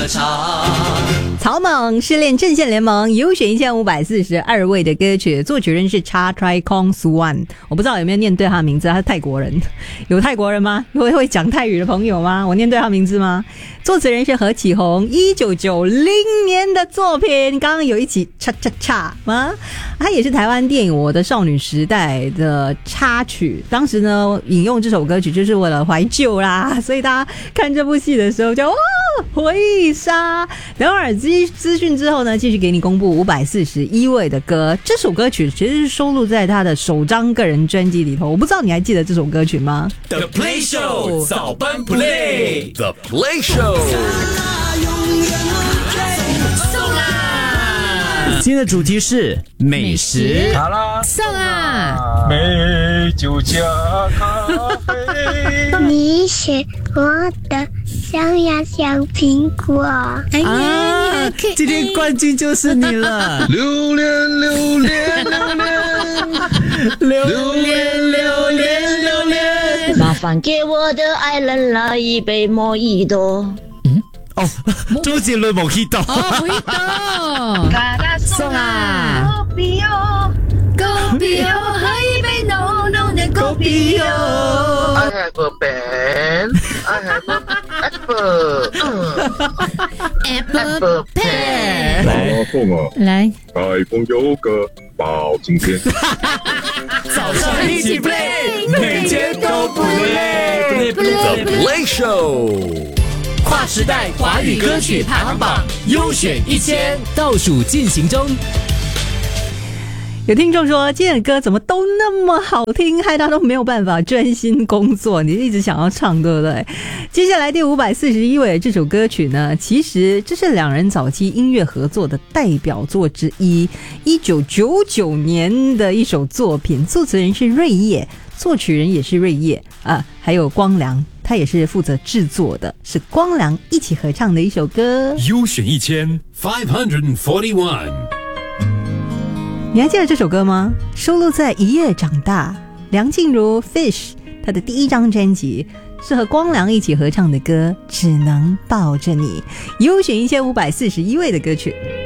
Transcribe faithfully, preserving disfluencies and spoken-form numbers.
歌唱。 草蜢失恋阵线联盟优选一千五百四十二位的歌曲，作曲人是 Cha Trai Kong Suwan， 我不知道有没有念对他的名字，他是泰国人，有泰国人吗？会会讲泰语的朋友吗？我念对他名字吗？作词人是何启宏，一九九零年的作品，刚刚有一起恰恰恰吗？它也是台湾电影《我的少女时代》的插曲，当时呢引用这首歌曲就是为了怀旧啦，所以大家看这部戏的时候就哦回忆杀。等会儿资资讯之后呢，继续给你公布五百四十一位的歌。这首歌曲其实是收录在他的首张个人专辑里头，我不知道你还记得这首歌曲吗？ The Play Show 早班 Play The Play Show 送啊！ 今天的主题是美食， 好啦， 送啊！ 美酒加咖啡。 你是我的小呀小苹果。 哎呀， 啊，今天冠军就是你了！ 榴莲，榴莲，榴莲，榴莲，榴莲，榴莲。 麻烦给我的爱人来一杯莫吉托。 哦，周杰伦莫吉托。 哦，莫吉托，送啊！ 狗比哦， 狗比哦，喝一杯浓浓的狗比哦。 I have a pen, I have an apple, Apple Pen， 拿送啊！ 来， 台风有个包今天。 早上一起 play， 每天都不累。The Play Show， 跨时代华语歌曲排行榜优选一千倒数进行中。 有听众说今天的歌怎么都那么好听，害他都没有办法专心工作，你一直想要唱对不对？接下来第五百四十一位的这首歌曲呢，其实这是两人早期音乐合作的代表作之一，一九九九年的一首作品，作词人是瑞叶，作曲人也是瑞叶啊，还有光良，他也是负责制作的，是光良一起合唱的一首歌。 优选一千 five hundred forty-one。 你还记得这首歌吗？收录在《一夜长大》，梁静茹 Fish 她的第一张专辑，是和光良一起合唱的歌《只能抱着你》，优选一千五百四十一位的歌曲。